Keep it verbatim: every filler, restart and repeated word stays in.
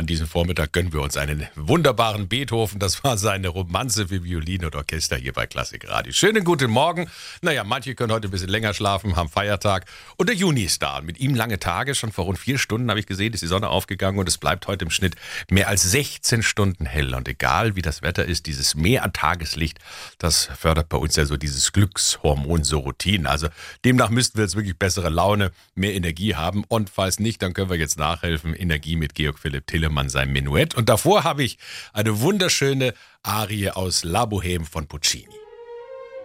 An diesem Vormittag gönnen wir uns einen wunderbaren Beethoven. Das war seine Romanze für Violine und Orchester hier bei Klassik Radio. Schönen guten Morgen. Naja, manche können heute ein bisschen länger schlafen, haben Feiertag. Und der Juni ist da. Mit ihm lange Tage. Schon vor rund vier Stunden habe ich gesehen, ist die Sonne aufgegangen. Und es bleibt heute im Schnitt mehr als sechzehn Stunden hell. Und egal wie das Wetter ist, dieses Mehr an Tageslicht, das fördert bei uns ja so dieses Glückshormon Serotonin. Also demnach müssten wir jetzt wirklich bessere Laune, mehr Energie haben. Und falls nicht, dann können wir jetzt nachhelfen. Energie mit Georg Philipp Telemann, sein Menuett. Und davor habe ich eine wunderschöne Arie aus La Bohème von Puccini.